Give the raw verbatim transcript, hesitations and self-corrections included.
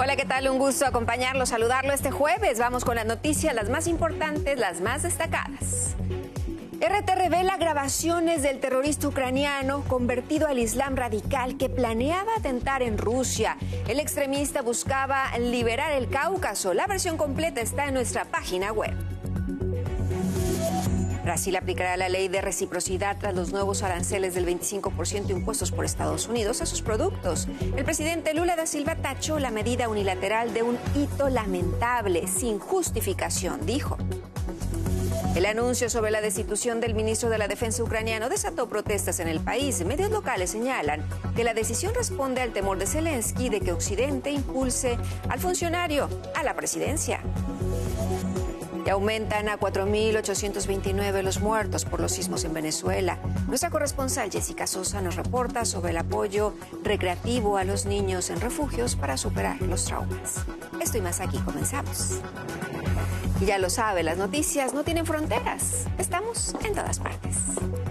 Hola, ¿qué tal? Un gusto acompañarlo, saludarlo este jueves. Vamos con las noticias, las más importantes, las más destacadas. R T revela grabaciones del terrorista ucraniano convertido al Islam radical que planeaba atentar en Rusia. El extremista buscaba liberar el Cáucaso. La versión completa está en nuestra página web. Brasil aplicará la ley de reciprocidad tras los nuevos aranceles del veinticinco por ciento impuestos por Estados Unidos a sus productos. El presidente Lula da Silva tachó la medida unilateral de un hito lamentable, sin justificación, dijo. El anuncio sobre la destitución del ministro de la Defensa ucraniano desató protestas en el país. Medios locales señalan que la decisión responde al temor de Zelensky de que Occidente impulse al funcionario a la presidencia. Y aumentan a cuatro mil ochocientos veintinueve los muertos por los sismos en Venezuela. Nuestra corresponsal Jessica Sosa nos reporta sobre el apoyo recreativo a los niños en refugios para superar los traumas. Esto y más aquí, comenzamos. Y ya lo sabe, las noticias no tienen fronteras. Estamos en todas partes.